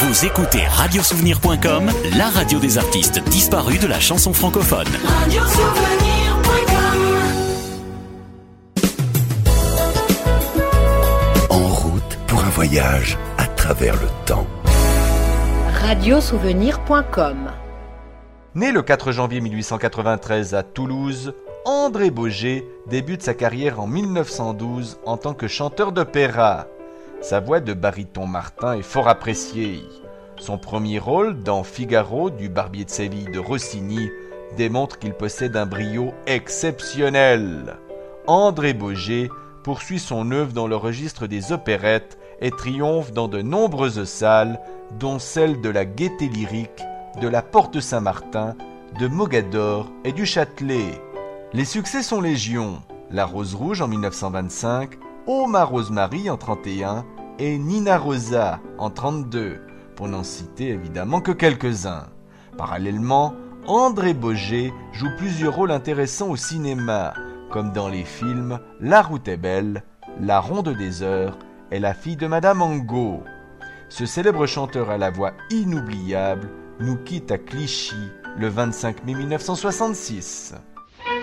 Vous écoutez radiosouvenir.com, la radio des artistes disparus de la chanson francophone. Radiosouvenir.com. En route pour un voyage à travers le temps. Radiosouvenir.com. Né le 4 janvier 1893 à Toulouse, André Boger débute sa carrière en 1912 en tant que chanteur d'opéra. Sa voix de baryton Martin est fort appréciée. Son premier rôle dans Figaro du Barbier de Séville de Rossini démontre qu'il possède un brio exceptionnel. André Boger poursuit son œuvre dans le registre des opérettes et triomphe dans de nombreuses salles, dont celle de la Gaîté Lyrique, de la Porte Saint-Martin, de Mogador et du Châtelet. Les succès sont légion. La Rose Rouge en 1925, Oh ma Rosemary en 1931 et Nina Rosa en 1932, pour n'en citer évidemment que quelques-uns. Parallèlement, André Boger joue plusieurs rôles intéressants au cinéma, comme dans les films La Route est belle, La Ronde des Heures et La fille de Madame Angot. Ce célèbre chanteur à la voix inoubliable nous quitte à Clichy le 25 mai 1966.